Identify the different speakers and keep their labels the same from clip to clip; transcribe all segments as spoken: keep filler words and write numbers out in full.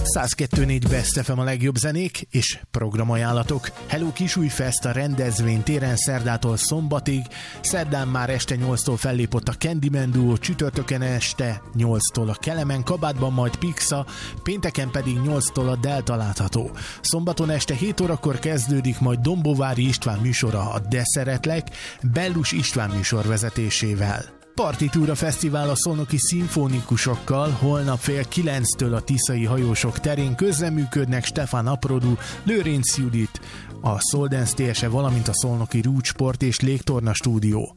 Speaker 1: száz kettő négy Best ef em a legjobb zenék és programajánlatok. Hello Kisújfest a rendezvény téren szerdától szombatig. Szerdán már este nyolctól fellépott a Candyman Duo, csütörtökön este nyolctól a Kelemen kabátban, majd Pixa, pénteken pedig nyolctól a Delta látható. Szombaton este hét órakor kezdődik majd Dombovári István műsora, a De Szeretlek, Bellus István műsor vezetésével. Partitúra Fesztivál a szolnoki szimfonikusokkal, holnap fél kilenctől a Tiszai Hajósok terén közreműködnek Stefan Aprodú, Lőrinc Judit, a Soul Dance té es e, valamint a szolnoki Rúd Sport és Légtorna stúdió.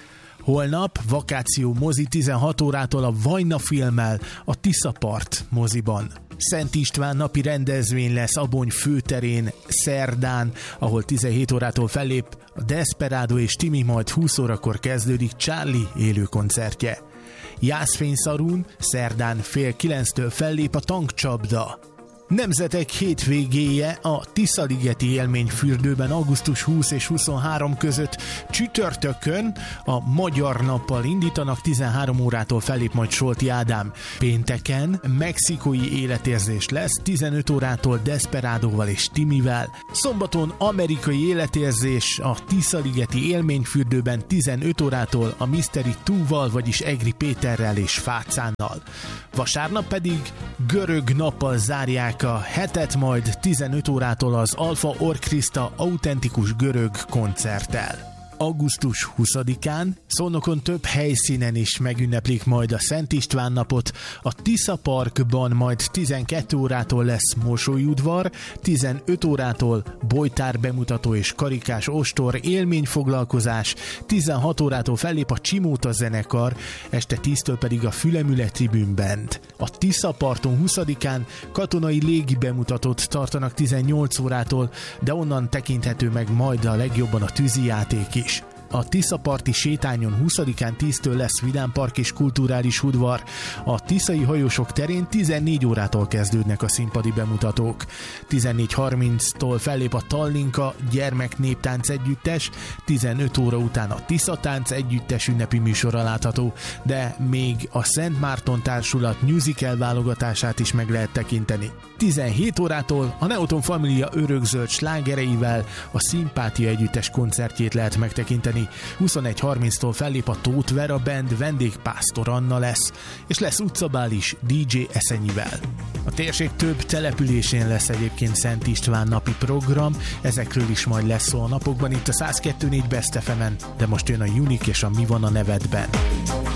Speaker 1: Holnap vakáció mozi tizenhat órától a Vajna filmmel a Tiszapart moziban. Szent István napi rendezvény lesz Abony főterén szerdán, ahol tizenhét órától fellép a Desperado és Timi, majd húsz órakor kezdődik Charlie élő koncertje. Jászfényszarún szerdán fél kilenctől fellép a Tankcsapda. Nemzetek hétvégéje a Tiszaligeti élményfürdőben augusztus huszadika és huszonharmadika között. Csütörtökön a Magyar Nappal indítanak, tizenhárom órától fellép majd Solti Ádám. Pénteken mexikói életérzés lesz, tizenöt órától Desperadóval és Timivel. Szombaton amerikai életérzés a Tiszaligeti élményfürdőben tizenöt órától a Mystery kettővel, vagyis Egri Péterrel és Fácánnal. Vasárnap pedig görög nappal zárják a hetet, majd tizenöt órától az Alfa Orkrista autentikus görög koncerttel. augusztus huszadikán Szolnokon több helyszínen is megünneplik majd a Szent István napot. A Tisza Parkban majd tizenkét órától lesz mosolyudvar, tizenöt órától bojtár bemutató és karikás ostor élményfoglalkozás, tizenhat órától fellép a Csimóta zenekar, este tíztől pedig a Fülemüle Tribune Band. A Tisza parton huszadikán katonai légi bemutatót tartanak tizennyolc órától, de onnan tekinthető meg majd a legjobban a tűzijáték is. A Tiszaparti sétányon huszadikán tíztől lesz vidámpark és kulturális udvar. A Tiszai Hajósok terén tizennégy órától kezdődnek a színpadi bemutatók. tizennégy harminctól fellép a Tallinka gyermek néptánc együttes, tizenöt óra után a Tiszatánc együttes ünnepi műsora látható, de még a Szent Márton Társulat musical válogatását is meg lehet tekinteni. tizenhét órától a Neoton Familia örökzöld slágereivel a Szimpátia együttes koncertjét lehet megtekinteni. huszonegy harminctól fellép a Tóth Vera Band, vendégpásztor Anna lesz, és lesz utcabál is dé dzsé Eszenyivel. A térség több településén lesz egyébként Szent István napi program, ezekről is majd lesz szó a napokban itt a száz kettő négy Best ef emen, de most jön a Unique és a Mi van a nevedben.